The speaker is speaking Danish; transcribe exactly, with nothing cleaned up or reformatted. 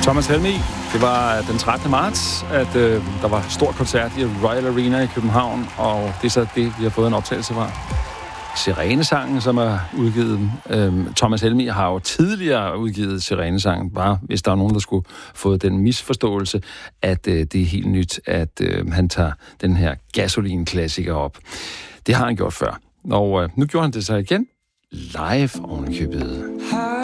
Thomas Helmig, det var den trettende marts, at øh, der var stor koncert i Royal Arena i København, og det er så det, vi har fået en optagelse fra. Sirenesangen, som er udgivet. Øhm, Thomas Helmig har jo tidligere udgivet Sirenesangen, bare hvis der er nogen, der skulle få den misforståelse, at øh, det er helt nyt, at øh, han tager den her gasolin-klassiker op. Det har han gjort før, og øh, nu gjorde han det så igen live ovenikøbet.